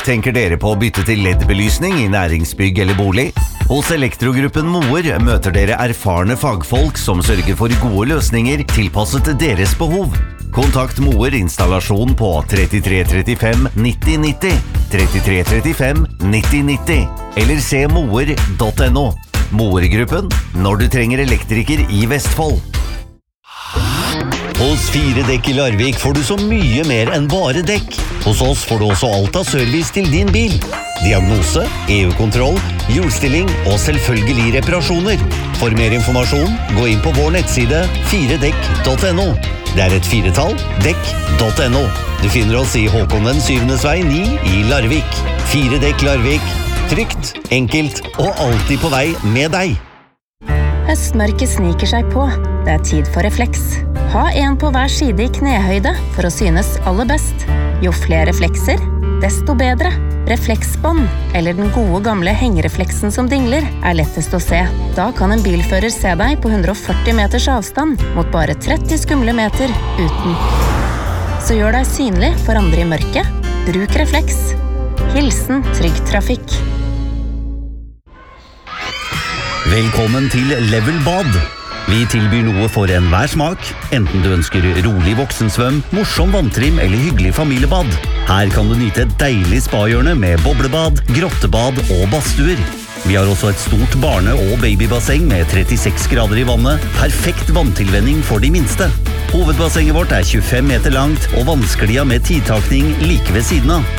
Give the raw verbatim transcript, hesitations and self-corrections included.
Tenker dere på å bytte til L E D-belysning i næringsbygg eller bolig? Hos Elektrogruppen Moer møter dere erfarne fagfolk som sørger for gode løsninger tilpasset deres behov. Kontakt Moer installasjon på trettitre trettifem nitti nitti, trettitre trettifem nitti nitti, eller se moer punktum no. Moer-gruppen, når du trenger elektriker i Vestfold. Hos Fire Dekk i Larvik får du så mye mer enn bare dekk. Hos oss får du også alt av service til din bil. Diagnose, E U-kontroll, hjulstilling og selvfølgelig reparasjoner. For mer informasjon, gå inn på vår nettside fire dekk punktum no. Det er et firetall, dekk punktum no. Du finner oss i Håkon den syvendes vei ni i Larvik. Fire Dekk Larvik. Trygt, enkelt og alltid på vei med deg. Høstmørket sniker seg på. Det er tid for refleks. Ha en på hver side i knehøyde for å synes aller best. Jo flere flekser, desto bedre. Refleksbånd, eller den gode gamle hengerefleksen som dingler, er lettest å se. Da kan en bilfører se deg på hundre og førti meters avstand mot bare tretti skumle meter uten. Så gjør deg synlig for andre i mørket. Bruk refleks. Hilsen Trygg Trafikk. Velkommen til Level Bad. Vi tilbyr noe for enhver smak, enten du ønsker rolig voksensvøm, morsom vanntrim eller hyggelig familiebad. Her kan du nyte et deilig spahjørne med boblebad, grottebad og badstuer. Vi har også et stort barne- og babybasseng med trettiseks grader i vannet, perfekt vanntilvenning for de minste. Hovedbassenget vårt er tjuefem meter langt og vannsklia med tidtakning like ved siden av.